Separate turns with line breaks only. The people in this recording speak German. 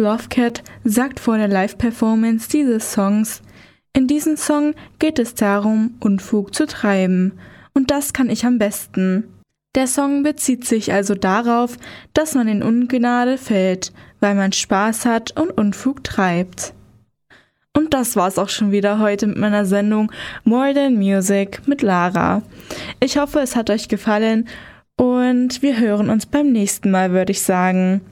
Lovecat sagt vor der Live-Performance dieses Songs: In diesem Song geht es darum, Unfug zu treiben. Und das kann ich am besten. Der Song bezieht sich also darauf, dass man in Ungnade fällt, weil man Spaß hat und Unfug treibt. Und das war's auch schon wieder heute mit meiner Sendung More Than Music mit Lara. Ich hoffe, es hat euch gefallen und wir hören uns beim nächsten Mal, würde ich sagen.